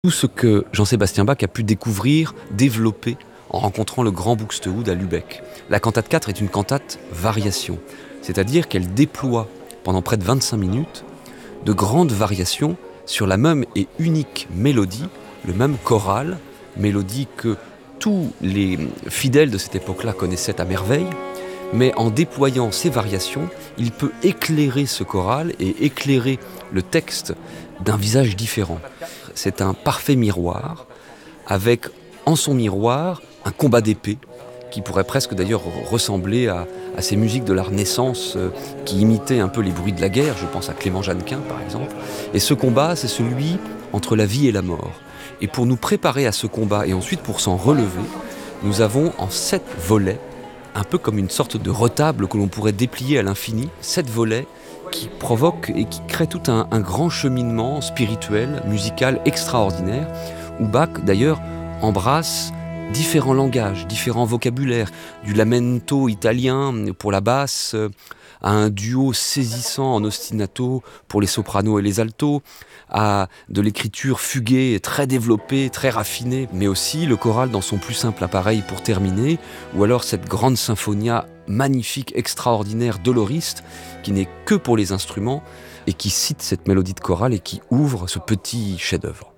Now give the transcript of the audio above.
Tout ce que Jean-Sébastien Bach a pu découvrir, développer en rencontrant le grand Buxtehude à Lübeck. La cantate 4 est une cantate variation, c'est-à-dire qu'elle déploie pendant près de 25 minutes de grandes variations sur la même et unique mélodie, le même choral, mélodie que tous les fidèles de cette époque-là connaissaient à merveille, mais en déployant ces variations, il peut éclairer ce choral et éclairer le texte d'un visage différent. C'est un parfait miroir, avec en son miroir un combat d'épée, qui pourrait presque d'ailleurs ressembler à ces musiques de la Renaissance qui imitaient un peu les bruits de la guerre, je pense à Clément Jeannequin par exemple. Et ce combat, c'est celui entre la vie et la mort. Et pour nous préparer à ce combat et ensuite pour s'en relever, nous avons en 7 volets, un peu comme une sorte de retable que l'on pourrait déplier à l'infini, 7 volets qui provoquent et qui créent tout un grand cheminement spirituel, musical extraordinaire, où Bach d'ailleurs embrasse différents langages, différents vocabulaires, du lamento italien pour la basse, à un duo saisissant en ostinato pour les sopranos et les altos, à de l'écriture fuguée, très développée, très raffinée, mais aussi le choral dans son plus simple appareil pour terminer, ou alors cette grande symphonia magnifique, extraordinaire, doloriste, qui n'est que pour les instruments et qui cite cette mélodie de chorale et qui ouvre ce petit chef-d'œuvre.